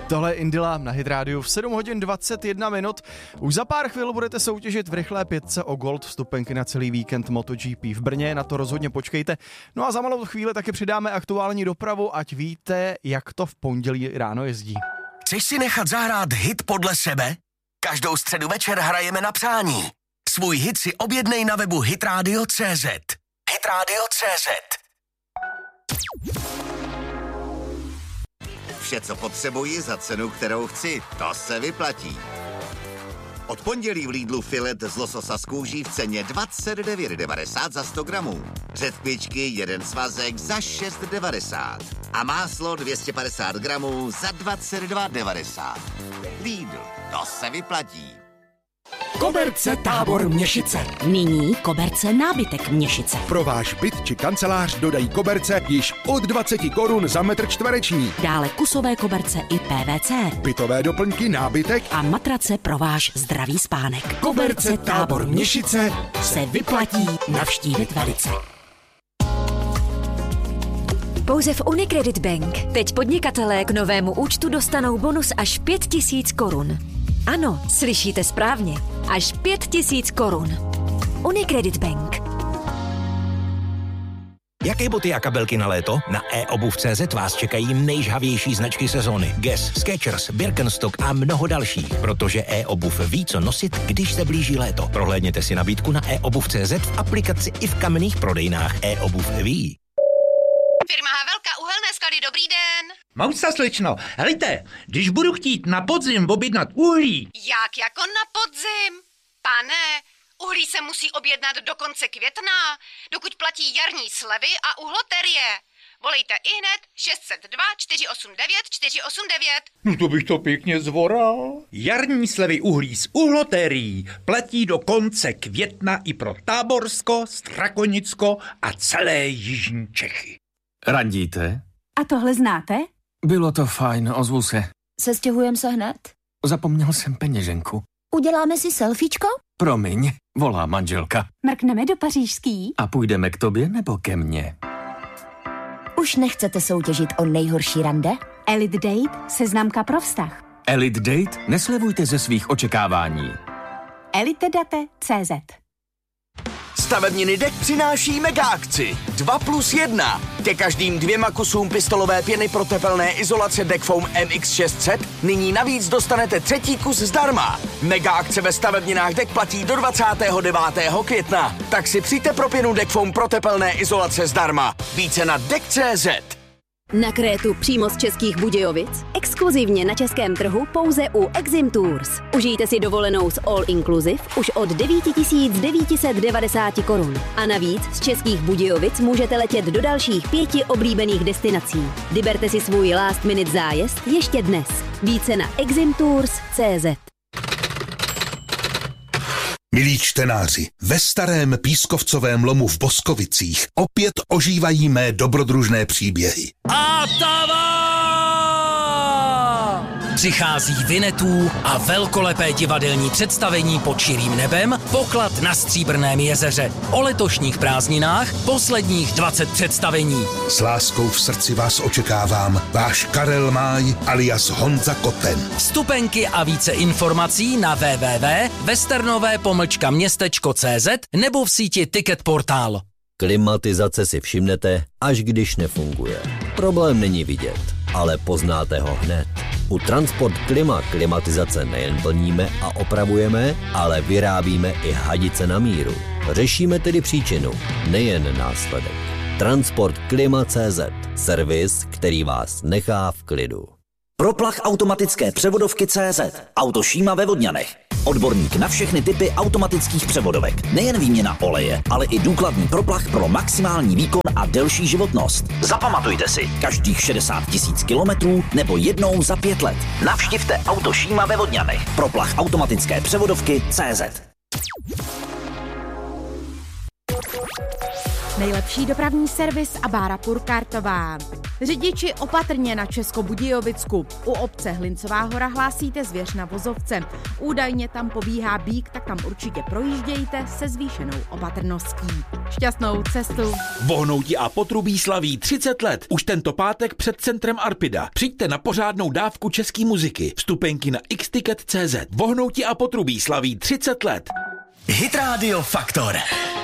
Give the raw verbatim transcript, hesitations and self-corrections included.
Tohle je Indila na Hit Radio v sedm hodin dvacet jedna minut. Už za pár chvil budete soutěžit v rychlé pětce o Gold vstupenky na celý víkend MotoGP v Brně, na to rozhodně počkejte. No a za malou chvíli taky přidáme aktuální dopravu, ať víte, jak to v pondělí ráno jezdí. Chceš si nechat zahrát hit podle sebe? Každou středu večer hrajeme na přání. Svůj hit si objednej na webu hitradio tečka cé zet. hitradio tečka cé zet. Vše, co potřebuji za cenu, kterou chci, to se vyplatí. Od pondělí v Lidlu filet z lososa z kůží v ceně dvacet devět devadesát za sto gramů. Řetkvičky jeden svazek za šest devadesát. A máslo dvě stě padesát gramů za dvacet dva devadesát. Lidl, to se vyplatí. Koberce Tábor Měšice. Nyní koberce nábytek Měšice. Pro váš byt či kancelář dodají koberce již od dvacet korun za metr čtvereční. Dále kusové koberce i P V C. Bytové doplňky, nábytek a matrace pro váš zdravý spánek. Koberce Tábor Měšice se vyplatí navštívit velice. Pouze v Unicredit Bank teď podnikatelé k novému účtu dostanou bonus až pět tisíc korun. Ano, slyšíte správně. Až pět tisíc korun. Unicredit Bank. Jaké boty a kabelky na léto? Na e obuv tečka cé zet vás čekají nejžhavější značky sezóny. Guess, Skechers, Birkenstock a mnoho dalších. Protože e-obuv ví, co nosit, když se blíží léto. Prohlédněte si nabídku na e obuv tečka cé zet v aplikaci i v kamenných prodejnách e-obuv ví. Firma Havelka, uhelné sklady, dobrý den. Mousa, slečno, helejte, když budu chtít na podzim objednat uhlí. Jak jako na podzim? Pane, uhlí se musí objednat do konce května, dokud platí jarní slevy a uhloterie. Volejte ihned šest set dva čtyři osm devět čtyři osm devět. No to bych to pěkně zvoral. Jarní slevy uhlí s uhlotérií platí do konce května i pro Táborsko, Strakonicko a celé jižní Čechy. Randíte? A tohle znáte? Bylo to fajn, ozvu se. Sestěhujeme se hned? Zapomněl jsem peněženku. Uděláme si selfiečko? Promiň, volá manželka. Mrkneme do pařížský? A půjdeme k tobě nebo ke mně? Už nechcete soutěžit o nejhorší rande? Elite Date, seznamka pro vztah. Elite Date? Neslevujte ze svých očekávání. elitedate tečka cé zet. Stavebniny Dek přináší mega akci dva plus jedna. Ke každým dvěma kusům pistolové pěny pro tepelné izolace Dekfoam M X šest set nyní navíc dostanete třetí kus zdarma. Mega akce ve stavebninách Dek platí do dvacátého devátého května. Tak si přijďte pro pěnu Dekfoam pro tepelné izolace zdarma. Více na dek tečka cé zet. Na Krétu přímo z Českých Budějovic, exkluzivně na českém trhu pouze u Exim Tours. Užijte si dovolenou s All Inclusive už od devět tisíc devět set devadesát korun. A navíc z Českých Budějovic můžete letět do dalších pěti oblíbených destinací. Vyberte si svůj last minute zájezd ještě dnes. Více na exim tours tečka cé zet. Milí čtenáři, ve starém pískovcovém lomu v Boskovicích opět ožívají mé dobrodružné příběhy. A tava! Přichází Vinetů a velkolepé divadelní představení pod širým nebem, Poklad na Stříbrném jezeře. O letošních prázdninách posledních dvacet představení. S láskou v srdci vás očekávám, váš Karel Máj alias Honza Koten. Vstupenky a více informací na w w w tečka westernové pomlčka městečko tečka cé zet nebo v síti Ticket Portál. Klimatizace si všimnete, až když nefunguje. Problém není vidět, ale poznáte ho hned. U Transport Klima klimatizace nejen plníme a opravujeme, ale vyrábíme i hadice na míru. Řešíme tedy příčinu, nejen následek. Transport Klima tečka cé zet. Servis, který vás nechá v klidu. Proplach automatické převodovky tečka cé zet. Auto Šíma ve Vodňanech. Odborník na všechny typy automatických převodovek. Nejen výměna oleje, ale i důkladný proplach pro maximální výkon a delší životnost. Zapamatujte si, každých šedesát tisíc kilometrů nebo jednou za pět let. Navštivte Auto Šíma ve Vodňanech. Proplach automatické převodovky tečka cé zet. Nejlepší dopravní servis a Bára Purkartová. Řidiči opatrně na Českobudějovicku. U obce Hlincová hora hlásíte zvěř na vozovce. Údajně tam pobíhá býk, tak tam určitě projíždějte se zvýšenou opatrností. Šťastnou cestu. Vohnoutí a Potrubí slaví třicet let. Už tento pátek před centrem Arpida. Přijďte na pořádnou dávku české muziky. Vstupenky na x ticket tečka cé zet. Vohnoutí a Potrubí slaví třicet let. Hit Radio Faktor.